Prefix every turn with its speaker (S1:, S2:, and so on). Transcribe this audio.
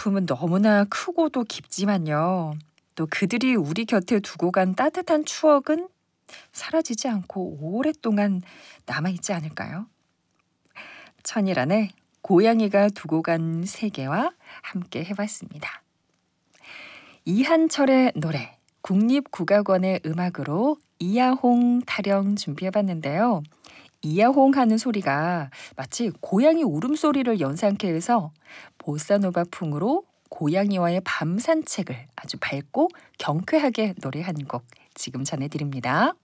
S1: 아픔은 너무나 크고도 깊지만요. 또 그들이 우리 곁에 두고 간 따뜻한 추억은 사라지지 않고 오랫동안 남아있지 않을까요? 천일안의 고양이가 두고 간 세계와 함께 해봤습니다. 이한철의 노래, 국립국악원의 음악으로 이야홍 타령 준비해봤는데요. 이야홍 하는 소리가 마치 고양이 울음소리를 연상케 해서 보사노바풍으로 고양이와의 밤 산책을 아주 밝고 경쾌하게 노래한 곡 지금 전해드립니다.